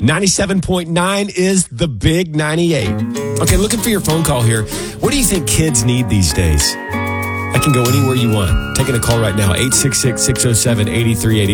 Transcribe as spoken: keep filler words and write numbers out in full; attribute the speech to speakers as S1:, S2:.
S1: ninety-seven point nine is the big ninety-eight. Okay, looking for your phone call here. What do you think kids need these days? I can go anywhere you want. Taking a call right now, eight six six, six oh seven, eight three eight